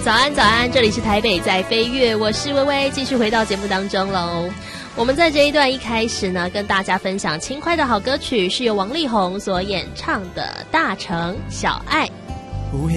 早安，早安！这里是台北在飞跃，我是薇薇，继续回到节目当中喽。我们在这一段一开始呢，跟大家分享轻快的好歌曲，是由王力宏所演唱的《大城小爱》。